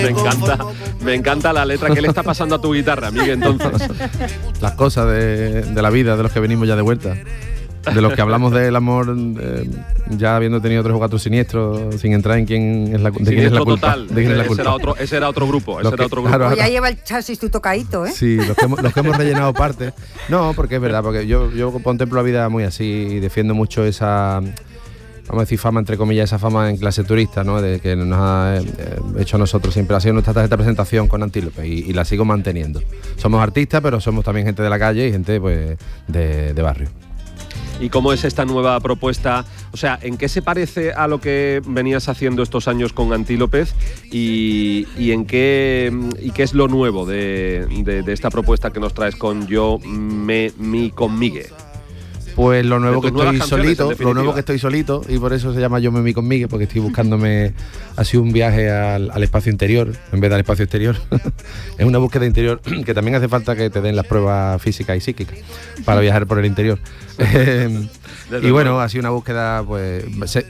Me encanta la letra. ¿Qué le está pasando a tu guitarra, Miguel, entonces? Las cosas de la vida, de los que venimos ya de vuelta. De los que hablamos del amor, ya habiendo tenido 3 o 4 siniestros, sin entrar en quién es la culpa. Total. Ese era otro grupo. Claro, ya lleva el chasis tu tocadito, ¿eh? Sí, los que hemos rellenado parte. No, porque es verdad, porque yo contemplo la vida muy así y defiendo mucho esa, vamos a decir, fama, entre comillas, esa fama en clase turista, ¿no? De que nos ha hecho a nosotros siempre, ha sido nuestra tarjeta de presentación con Antílope y la sigo manteniendo. Somos artistas, pero somos también gente de la calle y gente pues de barrio. ¿Y cómo es esta nueva propuesta? O sea, ¿en qué se parece a lo que venías haciendo estos años con Antílopez y qué es lo nuevo de esta propuesta que nos traes con Yo, Mi, con Migue? Pues lo nuevo que estoy solito y por eso se llama Yo, Mi, con Migue, porque estoy buscándome, ha sido un viaje al espacio interior en vez del espacio exterior. Es una búsqueda interior que también hace falta que te den las pruebas físicas y psíquicas para viajar por el interior. Y bueno, ha sido una búsqueda, pues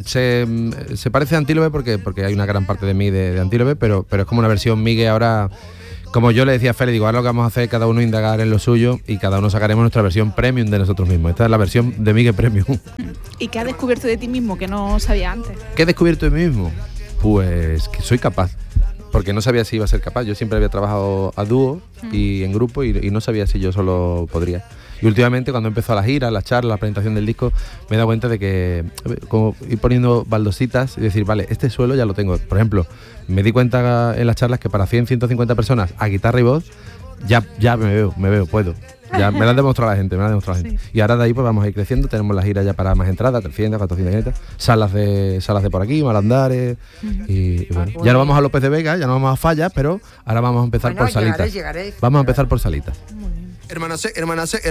se parece a Antílope porque hay una gran parte de mí de Antílope, pero es como una versión Migue ahora. Como yo le decía a Félix, digo, ahora lo que vamos a hacer es cada uno indagar en lo suyo y cada uno sacaremos nuestra versión premium de nosotros mismos. Esta es la versión de Migue Premium. ¿Y qué has descubierto de ti mismo que no sabía antes? ¿Qué he descubierto de mí mismo? Pues que soy capaz, porque no sabía si iba a ser capaz. Yo siempre había trabajado a dúo y en grupo y no sabía si yo solo podría. Y últimamente, cuando empezó la gira, la charla, la presentación del disco, me he dado cuenta de que como ir poniendo baldositas y decir, vale, este suelo ya lo tengo. Por ejemplo, me di cuenta en las charlas que para 100, 150 personas a guitarra y voz, ya me veo, puedo. Ya me lo han demostrado la gente, Sí. Y ahora de ahí pues vamos a ir creciendo, tenemos la gira ya para más entradas, 300, 400, salas de por aquí, Malandares, y bueno. Ya no vamos a López de Vega, ya no vamos a Fallas, pero ahora vamos a empezar por salitas. Llegaréis, vamos a empezar por salitas. Hermana C.